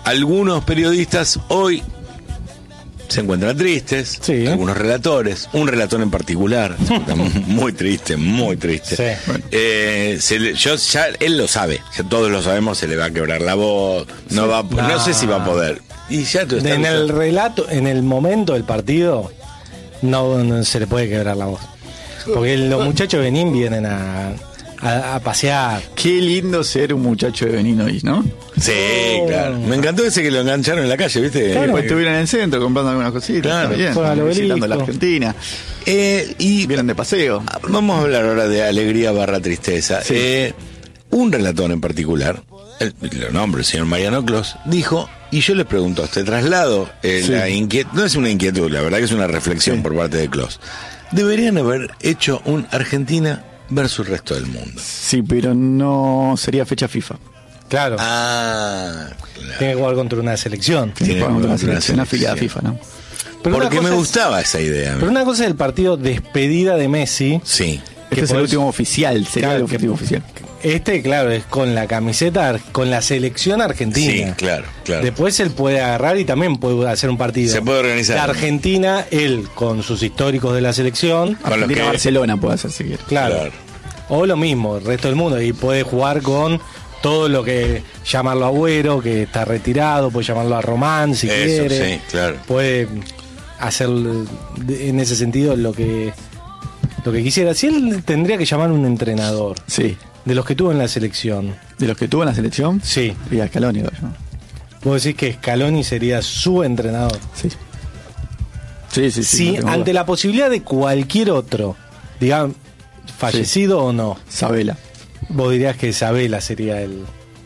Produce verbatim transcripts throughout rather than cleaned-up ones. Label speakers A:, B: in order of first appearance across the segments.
A: algunos periodistas hoy se encuentran tristes,
B: sí.
A: algunos relatores, un relator en particular, muy triste, muy triste.
B: Sí.
A: Bueno. Eh, se le, yo ya él lo sabe, ya todos lo sabemos, se le va a quebrar la voz, no
B: sí.
A: va, no. no sé si va a poder. Y ya tú estás,
B: en el relato, en el momento del partido, no, no se le puede quebrar la voz, porque los muchachos de Benín vienen a A, a pasear.
C: Qué lindo ser un muchacho de Benín hoy, ¿no?
A: Sí, oh. claro. Me encantó ese que lo engancharon en la calle, ¿viste?
C: Claro. Después estuvieron en el centro comprando algunas cositas.
A: Claro.
C: Bien, visitando la Argentina.
A: Eh, y
C: vienen de paseo.
A: Vamos a hablar ahora de alegría barra tristeza. Sí. Eh, un relator en particular, el, lo nombro, el señor Mariano Clos, dijo, y yo le pregunto a este traslado, eh, sí. la inquietud, no es una inquietud, la verdad que es una reflexión sí. por parte de Clos. Deberían haber hecho un Argentina versus el resto del mundo.
C: Sí, pero no sería fecha FIFA.
B: Claro.
A: Ah, claro.
B: Tiene que jugar contra una selección.
C: Tiene que jugar contra una selección afiliada a FIFA, ¿no?
A: Pero porque me gustaba es, esa idea.
B: Pero una cosa es el partido despedida de Messi.
A: Sí.
C: Este es el último oficial, sería
B: claro,
C: el último oficial.
B: Este, claro, es con la camiseta, con la selección argentina.
A: Sí, claro, claro.
B: Después él puede agarrar y también puede hacer un partido.
A: Se puede organizar.
B: La Argentina, él con sus históricos de la selección.
C: Argentina, que... Barcelona puede hacer si quiere.
B: Claro. claro. O lo mismo, el resto del mundo. Y puede jugar con todo lo que llamarlo Agüero, que está retirado, puede llamarlo a Román si
A: Eso,
B: quiere.
A: Sí, claro.
B: Puede hacer en ese sentido lo que lo que quisiera. Si él tendría que llamar un entrenador.
C: Sí.
B: De los que tuvo en la selección.
C: ¿De los que tuvo en la selección?
B: Sí.
C: Y a Scaloni, ¿no?
B: ¿Puedo decir que Scaloni sería su entrenador?
C: Sí. Sí, sí, sí.
B: Si
C: no
B: ante
C: duda.
B: la posibilidad de cualquier otro, digamos, fallecido sí. o no.
C: Sabela.
B: Vos dirías que Sabela sería el...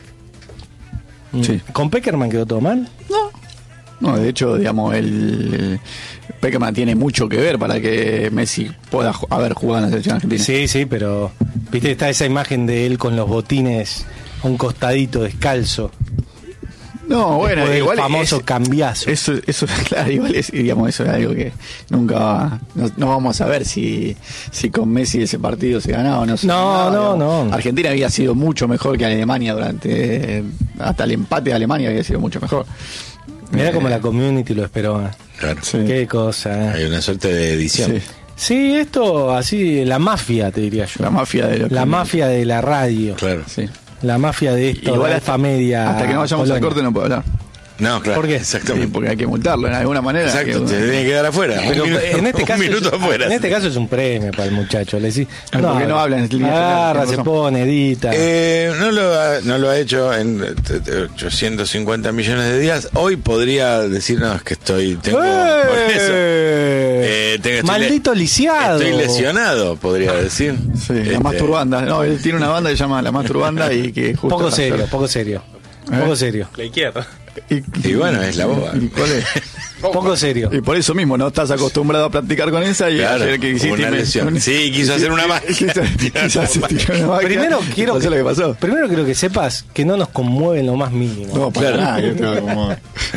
C: Sí.
B: ¿Con Peckerman quedó todo mal?
C: No. No, de hecho, digamos, el, el Peckerman tiene mucho que ver para que Messi pueda haber jugado en la selección argentina.
B: Sí, sí, pero viste, está esa imagen de él con los botines a un costadito descalzo.
C: No, bueno,
B: el
C: igual
B: famoso
C: es,
B: cambiazo.
C: Eso, eso, claro, igual es, digamos, eso es algo que nunca va, no, no vamos a ver si, si con Messi ese partido se ganaba o no se
B: no,
C: ganaba.
B: No,
C: digamos.
B: no,
C: Argentina había sido mucho mejor que Alemania durante, hasta el empate de Alemania había sido mucho mejor.
B: Mirá
C: eh,
B: como la community lo esperó.
A: Claro.
C: Sí.
B: Qué cosa. ¿eh?
A: Hay una suerte de edición.
C: Sí.
B: Sí, esto así, la mafia, te diría yo.
C: La mafia de lo
B: La
C: que...
B: mafia de la radio.
A: Claro.
C: Sí.
B: La mafia de esto,
C: igual
B: de
C: hasta,
B: alfa media.
C: Hasta que no vayamos
B: Colonia.
C: al corte no puedo hablar.
A: No, claro.
B: ¿Por qué?
A: Exactamente.
C: Sí, porque hay que multarlo de alguna manera.
A: Exacto,
C: que...
A: te tiene que quedar afuera.
B: Pero
A: un minuto,
B: en este caso
A: un minuto
B: es,
A: afuera.
B: En este caso es un premio para el muchacho. Le decís,
C: no,
B: no,
C: porque no hablan en línea
B: agarra,
C: general,
B: se pone, edita.
A: Eh, no, lo ha, no lo ha hecho en ochocientos cincuenta millones de días. Hoy podría decir, no, es que estoy... Tengo,
B: ¡Eh!
A: por eso, eh, tengo, estoy
B: Maldito
A: le,
B: lisiado.
A: Estoy lesionado, podría decir.
C: Sí,
A: este,
C: la Masturbanda. No, él tiene una banda que se llama La Masturbanda y que justo...
B: Poco serio, poco serio.
C: ¿Eh?
B: Poco serio.
D: La izquierda.
C: Y,
A: y bueno, es la boba.
C: ¿Y cuál es?
B: Poco serio.
C: Y por eso mismo no estás acostumbrado a practicar con esa y
A: claro,
C: ayer que hiciste
A: una lesión.
C: Un...
A: Sí, quiso hacer una máquina.
C: Quiso, quiso hacer una máquina.
B: Primero quiero
C: pasó
B: que,
C: lo que pasó.
B: Primero quiero que sepas que no nos conmueve en lo más mínimo.
C: No, para
A: claro.
C: nada. Que te como...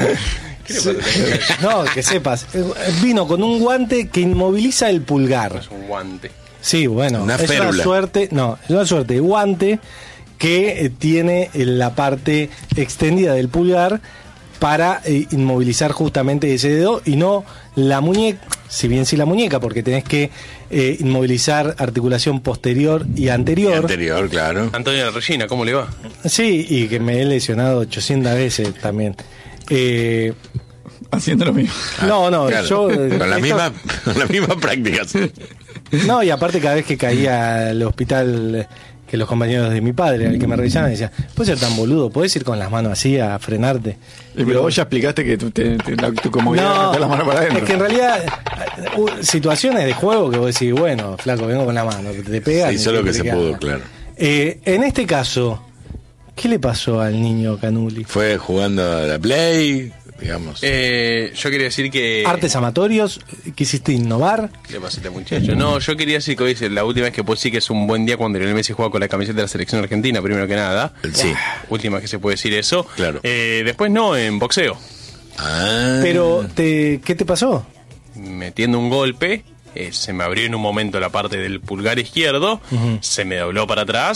B: No, que sepas. Vino con un guante que inmoviliza el pulgar.
D: Es un guante.
B: Sí, bueno,
A: una
B: es
A: férula.
B: una suerte, no, es una suerte de guante que eh, tiene la parte extendida del pulgar para eh, inmovilizar justamente ese dedo y no la muñeca, si bien sí la muñeca, porque tenés que eh, inmovilizar articulación posterior y anterior.
A: Y anterior, claro.
D: Antonio Regina, ¿cómo le va?
B: Sí, y que me he lesionado ochocientas veces también. Eh,
C: Haciendo lo mismo.
B: no, no,
A: Claro.
B: yo...
A: Con la
B: esto-
A: misma, con la misma práctica.
B: No, y aparte cada vez que caía al hospital, que los compañeros de mi padre, al que me revisaban, decían, ¿puedes ser tan boludo? ¿Podés ir con las manos así a frenarte?
C: Y pero vos ya explicaste que tú, te, te, la, tu comodidad
B: No,
C: meter las manos para adentro.
B: es que en realidad uh, situaciones de juego que vos decís, bueno, flaco, vengo con la mano, te pegas.
A: Se hizo lo que se pudo, claro.
B: Eh, en este caso, ¿qué le pasó al niño Canuli?
A: Fue jugando a la Play, digamos.
D: Eh, yo quería decir que...
B: ¿Artes amatorios? ¿Quisiste innovar?
D: ¿Qué le pasa a este muchacho? No, yo quería decir que hoy es la última vez que puedo decir que es un buen día cuando Lionel Messi juega con la camiseta de la selección argentina, primero que nada.
A: Sí.
D: Última vez que se puede decir eso.
A: Claro.
D: Eh, después no, en boxeo.
A: Ah.
B: Pero, te, ¿qué te pasó?
D: Metiendo un golpe, eh, se me abrió en un momento la parte del pulgar izquierdo,
B: Ujú.
D: se me dobló para atrás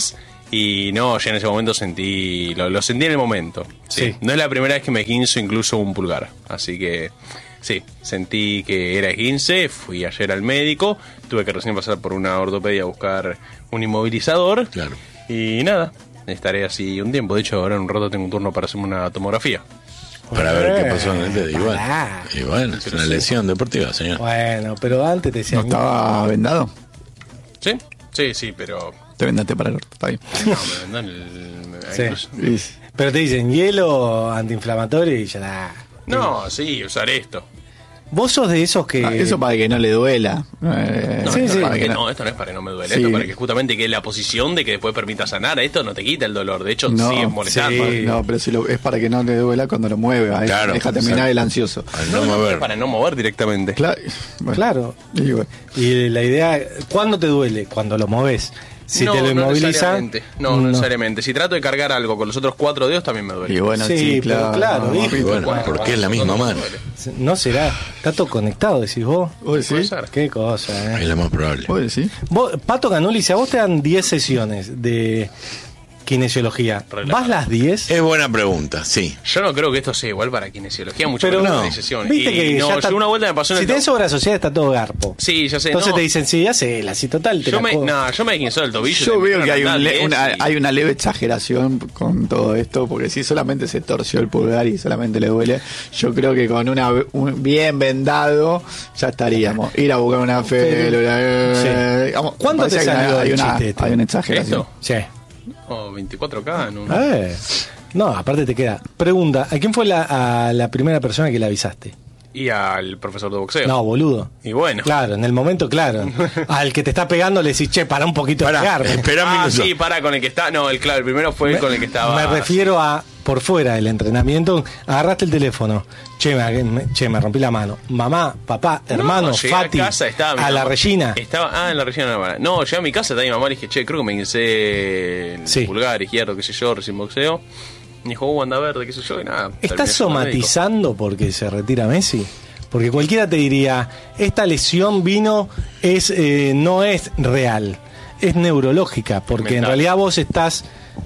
D: Y no, ya en ese momento sentí, lo, lo sentí en el momento. Sí.
B: Sí.
D: No es la primera vez que me esguinzo incluso un pulgar. Así que sí, sentí que era esguince, fui ayer al médico, tuve que recién pasar por una ortopedia a buscar un inmovilizador.
A: Claro.
D: Y nada, estaré así un tiempo. De hecho, ahora en un rato tengo un turno para hacerme una tomografía.
A: Para ver qué pasó en el dedo. Y bueno,
B: Pará.
A: y bueno, es una lesión deportiva, señor.
B: Bueno, pero antes te
C: ¿No
B: decían...
C: estaba vendado?
D: ¿Sí? Sí, sí, pero...
C: Te vendaste para el orto, está bien.
D: No, me vendan el... me-
B: Sí.
D: incluso-
C: Y-
B: Pero te dicen hielo, antiinflamatorio y ya está.
D: No, sí, usar esto.
B: Vos sos de esos que...
C: Ah, eso para que no le duela. Eh,
D: No,
B: Sí,
D: esto,
B: sí.
D: para
C: para
D: que
C: que
D: no, esto no es para que no me duele,
C: Sí.
D: esto para que justamente quede la posición de que después permita sanar. Esto no te quita el dolor, de hecho
C: No,
D: sigue molestando.
B: sí.
C: No, pero si lo, es para que no le duela cuando lo mueve. Ahí
A: Claro,
C: deja terminar
A: exacto.
C: el ansioso.
A: Al
D: No,
A: no,
D: no,
A: mover.
D: es para no mover directamente.
C: Claro. Bueno,
B: Claro.
C: y bueno.
B: Y la idea, ¿cuándo te duele? Cuando lo moves. Si
D: no,
B: te lo
D: no
B: inmoviliza...
D: necesariamente. No, no necesariamente. Si trato de cargar algo con los otros cuatro dedos también me duele.
C: Y bueno,
B: Sí,
C: sí,
B: pero
C: claro.
B: claro,
C: no,
B: hijo.
A: Y bueno,
D: Bueno,
A: porque es la
D: bueno,
A: misma
D: no me
A: mano.
D: duele.
B: No será. Está todo conectado, decís vos.
C: ¿Vos
D: Puede
C: decís?
D: ser.
B: Qué cosa,
A: Es
B: ¿eh?
A: lo más probable.
C: ¿Vos decís?
B: Vos, Pato Canuli, si a vos te dan diez sesiones de kinesiología,
D: Relajado.
B: ¿vas las diez?
A: Es buena pregunta, sí.
D: Yo no creo que esto sea igual para kinesiología, mucho
B: Pero
D: menos
B: no.
D: para sesiones.
B: Viste
D: Y
B: que
D: no,
B: ya está-
D: yo una vuelta me pasó en
B: Si
D: el
B: tenés
D: to-
B: obra social está todo garpo.
D: Sí, ya sé.
B: Entonces
D: no.
B: te dicen, sí, hacela, si total te
D: yo
B: la
D: me,
B: jodo.
D: no, yo me esguinzó el tobillo.
C: Yo
D: y me
C: veo que hay,
D: empezaron a
C: un le-
D: andar
C: una,
D: diez y-
C: hay una leve exageración con todo esto, porque si solamente se torció el pulgar y solamente le duele, yo creo que con una un bien vendado ya estaríamos. Ir a buscar una férula. eh, vamos,
B: ¿Cuánto
C: parece
B: te
C: que
B: salió
C: hay
B: el
C: una,
B: chiste este?
C: hay una exageración.
D: ¿Esto?
B: Sí.
D: Oh, veinticuatro K en un...
B: Eh. No, aparte te queda. Pregunta, ¿a quién fue la, a la primera persona que le avisaste?
D: Y al profesor de boxeo.
B: No, boludo.
D: Y bueno.
B: Claro, en el momento, claro. Al que te está pegando le decís, che, para un poquito de
A: Pará,
B: pegarme.
A: espera un
D: Ah,
A: minuto.
D: sí, para, con el que está... No, el claro, el primero fue
B: Me-
D: con el que estaba...
B: Me refiero a por fuera del entrenamiento, agarraste el teléfono, che me, me- che, me rompí la mano. Mamá, papá, hermano,
D: No, llegué
B: Fati,
D: a, casa, estaba mi
B: a la
D: mamá.
B: Regina.
D: Estaba, ah, en la Regina no, no, no, llegué a mi casa, estaba mi mamá y dije, che, creo que me guincé el
B: Sí.
D: pulgar izquierdo, qué sé yo, recién boxeo. Me dijo, uh, anda verde, qué sé yo, y nada. terminé
B: ¿Estás
D: yendo al médico.
B: somatizando porque se retira Messi? Porque cualquiera te diría, esta lesión vino, es eh, no es real, es neurológica, porque en
D: Mental.
B: realidad vos estás,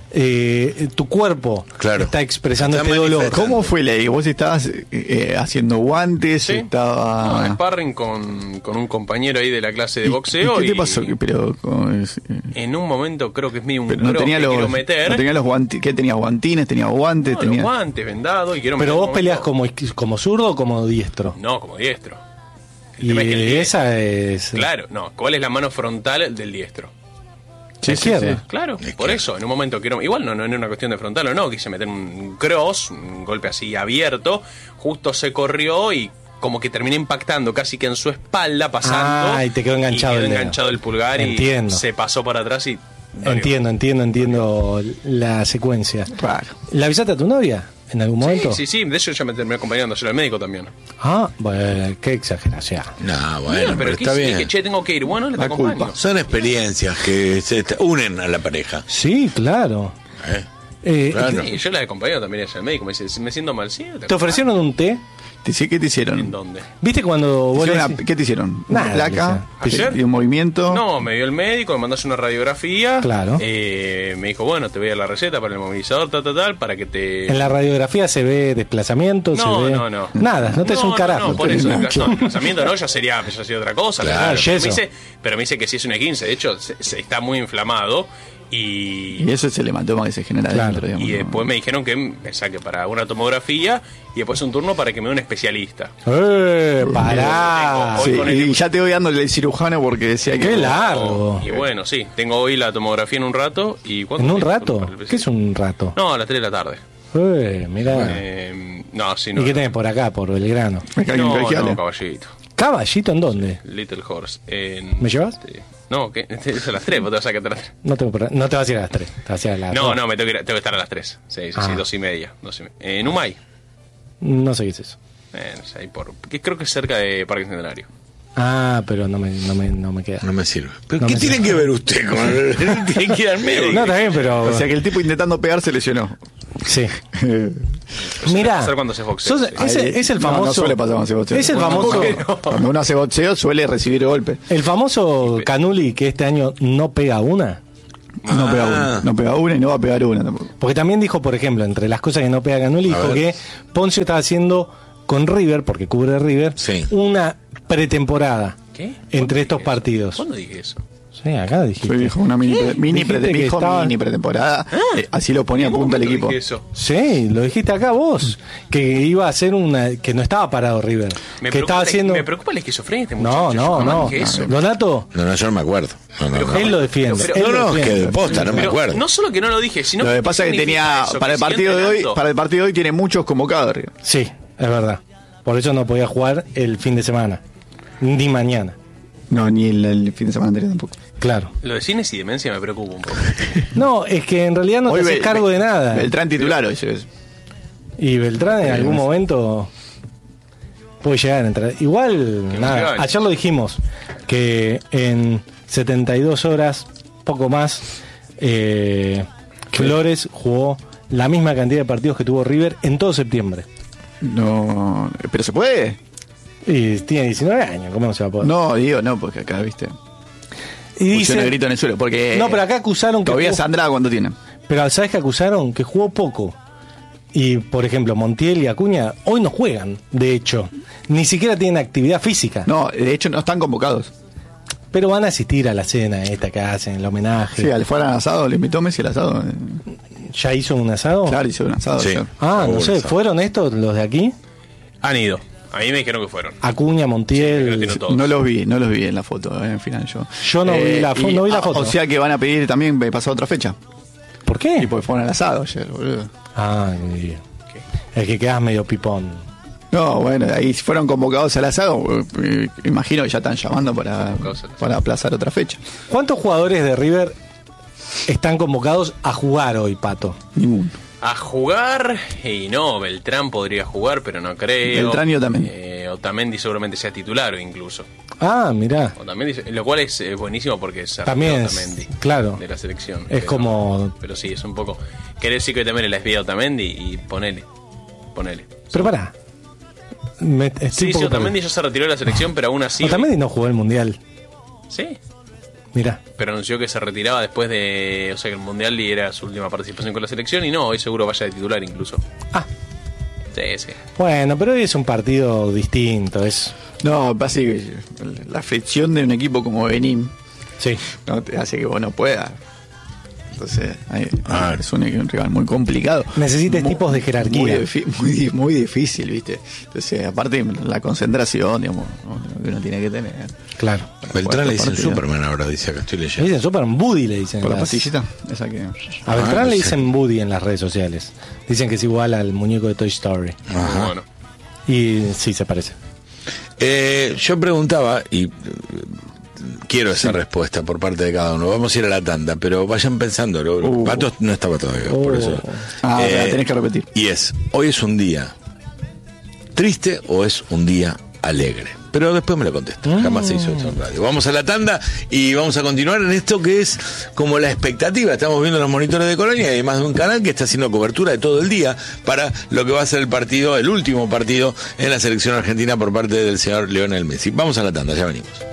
B: eh, tu cuerpo
A: Claro.
B: está expresando
A: Está
B: este dolor.
A: manifestando.
C: ¿Cómo fue la idea? ¿Vos estabas eh, haciendo guantes?
D: Sí.
C: Estaba...
D: No, sparring con, con un compañero ahí de la clase de
C: ¿Y-
D: boxeo.
C: ¿Y qué
D: y
C: te pasó? Pero, con-
D: En un momento creo que es mío un
C: pero no
D: cross
C: tenía
D: que
C: los,
D: quiero meter.
C: no tenía los guantes. ¿Qué tenías? ¿Guantines? ¿Tenías guantes?
D: No,
C: tenía...
D: los guantes, vendado y quiero meter
B: Pero
D: un
B: vos peleas
D: momento-
B: como, izqui- como zurdo o como diestro.
D: No, como diestro. El
B: Y
D: tema es que el die-
B: esa es...
D: Claro, no. ¿Cuál es la mano frontal del diestro?
B: la izquierda.
D: Claro,
A: Es
D: por
A: que-
D: eso, en un momento quiero. Igual no, no era una cuestión de frontal o no, quise meter un cross, un golpe así abierto, justo se corrió y como que terminé impactando casi que en su espalda, pasando.
B: Ah, y te quedó enganchado
D: y quedó
B: el dedo.
D: enganchado el pulgar
B: Entiendo.
D: y se pasó para atrás y. dolió.
B: Entiendo, entiendo, entiendo la secuencia.
C: Claro.
B: ¿La avisaste a tu novia en algún momento?
D: Sí, sí, sí, de hecho ya me terminé acompañando ayer al médico también.
B: Ah, bueno, qué exageración.
A: No,
D: Bueno,
A: bueno, pero,
D: ¿qué
A: está
D: hice?
A: bien.
D: Dije, che, tengo que ir. Bueno, le te
C: La
D: acompaño.
C: culpa.
A: Son experiencias que se te- unen a la pareja.
B: Sí, claro.
A: ¿eh?
B: Eh,
A: Claro.
D: Sí, yo la acompañé también ayer al médico. Me dice, me siento mal. Sí,
B: ¿Te ofrecieron un té?
C: ¿Te, sí, ¿Qué te hicieron?
D: ¿En dónde?
B: ¿Viste cuando
C: ¿Te
B: vos le
C: hicieron
B: decís-
C: una- ¿Qué te hicieron?
B: Nada,
C: ¿Una placa?
D: ¿Ayer?
C: ¿Y un movimiento?
D: No, me vio el médico, me mandó una radiografía.
B: Claro.
D: Eh, me dijo, bueno, te voy a dar la receta para el movilizador, tal, tal, tal, para que te...
B: En la radiografía se ve desplazamiento,
D: No,
B: se ve...
D: no, no.
B: Nada, no te es un carajo.
D: No, por eso,
C: No.
D: el desplaza- no, el desplazamiento no, ya sería, ya sería otra cosa.
A: Claro,
D: pero,
B: yeso.
D: me dice, pero me dice que sí es un quince, de hecho, se- se está muy inflamado y...
C: Y eso es el hematoma que se genera
B: Claro.
C: dentro, digamos.
D: Y
C: ¿no?
D: después me dijeron que me saque para una tomografía y después un turno para que me dé un especialista.
B: ¡Eh, pará!
D: Hoy
C: Sí,
D: con el-
C: y ya te voy dando el cirujano porque decía que...
B: ¡Qué largo!
D: Y bueno, sí, tengo hoy la tomografía en un rato. y ¿cuándo
B: ¿En un
D: tengo
B: rato?
D: para el
B: ¿Qué es un rato?
D: No, a las tres de la tarde.
B: Eh, mirá.
D: Eh, no, sí, no.
B: ¿Y qué tenés por acá, por Belgrano?
C: Mecánico
D: No,
C: colegiales.
D: no, caballito.
B: ¿Caballito en dónde?
D: Little Horse. En,
B: ¿Me llevas?
D: este, no, ¿qué? Es a las tres, vos te vas a quedar a las tres.
B: No, tengo por- no te vas a ir a las tres, te vas a ir a las
D: No,
B: dos.
D: no, me tengo que, ir a- tengo que estar a las tres. Sí, sí,
B: Ah.
D: sí, dos y media. Dos y me- En Umay.
B: No sé qué es eso.
D: Eh, no sé, ahí por, que creo que es cerca de Parque Centenario.
B: Ah, pero no me, no me, no me queda.
A: No me sirve. ¿Pero
B: No
A: qué
B: me
A: tiene
B: sirve.
A: que ver usted con el... Tiene que ir al médico.
B: No, está bien, pero...
C: O sea que el tipo intentando pegar se lesionó.
B: Sí. Mirá,
D: pasar cuando se boxea,
B: sos-
D: sí.
B: es, el-
C: Ahí-
B: es el
C: no,
B: famoso...
C: No, suele pasar cuando se boxea.
B: Es el
C: Bueno,
B: famoso...
C: tampoco- Cuando uno hace boxeo suele recibir golpes.
B: El famoso Canuli que este año no pega una.
C: No
A: Ah.
C: pega una, no pega una y no va a pegar una tampoco.
B: Porque también dijo, por ejemplo, entre las cosas que no pega Canuli,
A: A
B: dijo
A: ver.
B: que Poncio estaba haciendo con River, porque cubre River,
A: Sí.
B: una pretemporada
D: ¿Qué? ¿Cuándo
B: entre estos
D: dije eso?
B: partidos.
D: ¿Cuándo dije eso?
B: Sí, acá dijiste.
C: Soy dijo una mini, pre- mini,
B: Dijiste
C: pre-
B: que
C: dijo
B: estaba-
C: mini pretemporada. Eh, así lo ponía a
D: ¿En qué
C: punta el
D: momento
C: equipo.
D: dije eso?
B: Sí, lo dijiste acá vos, que iba a hacer una, que no estaba parado River,
D: Me
B: que estaba
D: preocupa, la,
B: haciendo.
D: me preocupa la esquizofrenia de este muchacho.
B: No,
D: Yo
B: no,
D: jamás
B: no.
D: dije eso.
B: Donato,
A: No, no, yo no me acuerdo. No, no,
D: Pero
A: no.
B: él lo defiende.
D: Pero-
B: él
A: No,
B: lo
A: no, es que
B: defiende.
A: de posta, no me
D: Pero
A: acuerdo.
D: no solo que no lo dije, sino
C: Lo que pasa es que
D: significa
C: tenía
D: eso,
C: para
D: que
C: el
D: siguió
C: partido de hoy,
D: entrenando.
C: para el partido de hoy tiene muchos convocados River.
B: Sí, es verdad. Por eso no podía jugar el fin de semana, ni mañana.
C: No, ni el, el fin de semana anterior tampoco.
B: Claro.
D: Lo de cines y demencia me preocupa un poco.
B: No, es que en realidad no
C: Hoy
B: te haces
C: Bel-
B: cargo de nada.
C: Beltrán titular hoy. es-
B: Y Beltrán en algún momento puede llegar a entrar. Igual,
D: Que
B: nada,
D: musical.
B: ayer lo dijimos, que en setenta y dos horas, poco más, eh, Flores jugó la misma cantidad de partidos que tuvo River en todo septiembre.
C: No, pero se puede.
B: Y tiene diecinueve años, ¿cómo no se va a poder?
C: No, digo, no, porque acá, viste.
B: y
C: Dice,
B: dice,
C: negrito en el suelo, porque
B: no, pero acá acusaron que
C: todavía
B: jugó-
C: Sandrada cuando tiene.
B: pero ¿sabes qué acusaron? Que jugó poco. Y, por ejemplo, Montiel y Acuña hoy no juegan, de hecho. Ni siquiera tienen actividad física.
C: No, de hecho no están convocados.
B: Pero van a asistir a la cena esta que hacen, el homenaje.
C: Sí, al fueran al asado, le invitó Messi al asado. eh,
B: ¿Ya hizo un asado?
C: Claro, hizo un asado.
A: Sí.
C: ayer.
B: Ah, no
A: Hubo
B: sé,
A: un asado.
B: ¿fueron estos los de aquí?
D: Han ido. A mí me dijeron que fueron.
B: Acuña,
D: Sí,
B: Montiel.
D: creo que no todos.
C: No los vi, no los vi en la foto, eh, en final yo.
B: Yo no vi la fo-
C: y-
B: no vi la
C: ah,
B: foto.
C: O sea que van a pedir también eh, pasar otra fecha.
B: ¿Por qué?
C: Y porque fueron al asado ayer, boludo.
B: Ah, qué- es que quedas medio pipón.
C: No, bueno, ahí fueron convocados al asado. eh, imagino que ya están llamando para,
D: Convocados al asado.
C: para aplazar otra fecha.
B: ¿Cuántos jugadores de River están convocados a jugar hoy, Pato?
C: Ninguno.
D: A jugar, y no, Beltrán podría jugar, pero no creo.
C: Beltrán y Otamendi.
D: Eh, Otamendi seguramente sea titular incluso.
B: Ah, mirá.
D: Otamendi, lo cual es, es buenísimo porque se
B: También
D: retiró
B: es-
D: Otamendi
B: claro.
D: de la selección.
B: Es
D: Pero-
B: como-
D: Pero sí, es un poco. Quiere decir que también le despide a Otamendi y ponele. Ponele.
B: Pero pará. Me, estoy
D: Sí,
B: un
D: sí,
B: poco
D: Otamendi
B: perdido.
D: ya se retiró de la selección, pero aún así.
B: Otamendi no jugó el Mundial.
D: Sí,
B: Mirá.
D: pero anunció que se retiraba después de. O sea, que el Mundial y era su última participación con la selección y no, hoy seguro vaya de titular incluso.
B: Ah,
D: Sí, sí.
B: bueno, pero hoy es un partido distinto. Es.
C: No, pasa que la fricción de un equipo como Benín
B: Sí.
C: no te hace que vos no puedas. Entonces, ahí,
A: Ah.
C: es un, un rival muy complicado.
B: Necesitas
C: Muy-
B: tipos de jerarquía.
C: Muy, difi- muy, di- muy difícil, ¿viste? Entonces, aparte, la concentración, digamos, ¿no? que uno tiene que tener.
B: Claro.
C: para
A: Beltrán
C: jugar
A: le
C: estos
A: dicen
C: partidos.
A: Superman ahora, dice acá, estoy
B: Le
A: leyendo.
B: dicen Superman, Buddy le dicen.
C: Por la
B: las-
C: pastillita, esa que.
B: A Beltrán
A: Ah,
B: le
A: no
B: dicen
A: sé.
B: Buddy en las redes sociales. Dicen que es igual al muñeco de Toy Story.
A: Ajá.
D: Bueno.
B: Y sí, se parece.
A: Eh, yo preguntaba, y eh, quiero esa respuesta por parte de cada uno. Vamos a ir a la tanda, pero vayan pensando. Lo,
C: Uh.
A: Pato no estaba todavía, por
B: Oh.
A: eso.
C: Ah,
A: Eh,
C: la tenés que repetir.
A: Y es, ¿hoy es un día triste o es un día alegre? Pero después me lo contesta. Jamás se hizo esto en radio. Vamos a la tanda y vamos a continuar en esto que es como la expectativa. Estamos viendo los monitores de Colonia y hay más de un canal que está haciendo cobertura de todo el día para lo que va a ser el partido, el último partido en la selección argentina por parte del señor Lionel Messi. Vamos a la tanda, ya venimos.